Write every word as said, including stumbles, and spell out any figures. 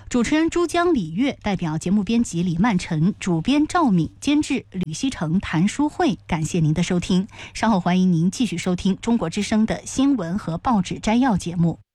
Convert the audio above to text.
主持人珠江、李月，代表节目编辑李曼晨，主编赵敏，监制吕希成、谭淑慧。感谢您的收听，稍后欢迎您继续收听中国之声的新闻和报纸摘要节目。